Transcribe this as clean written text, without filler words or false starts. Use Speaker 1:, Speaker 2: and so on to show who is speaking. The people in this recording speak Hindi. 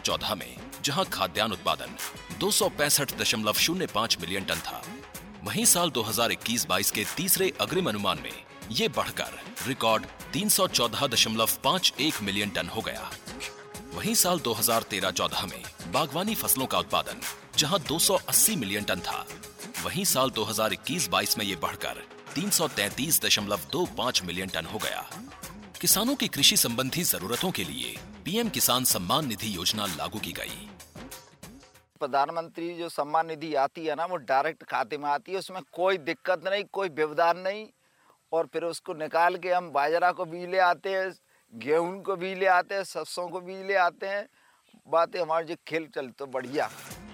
Speaker 1: 2013-14 में जहां खाद्यान्न उत्पादन 265.05 मिलियन टन था, वहीं साल 2021-22 के तीसरे अग्रिम अनुमान में ये बढ़कर रिकॉर्ड 314.51 मिलियन टन हो गया। वहीं साल 2013-14 में बागवानी फसलों का उत्पादन जहां 280 मिलियन टन था, वहीं साल 2021-22 में ये बढ़कर 333.25 मिलियन टन हो गया। किसानों की कृषि संबंधी जरूरतों के लिए पीएम किसान सम्मान निधि योजना लागू की गई।
Speaker 2: प्रधानमंत्री जो सम्मान निधि आती है ना, वो डायरेक्ट खाते में आती है, उसमें कोई दिक्कत नहीं, कोई व्यवधान नहीं। और फिर उसको निकाल के हम बाजरा को भी ले आते हैं, गेहूं को भी ले आते हैं, सरसों को भी ले आते हैं। बातें हमारे जो खेल चल तो बढ़िया।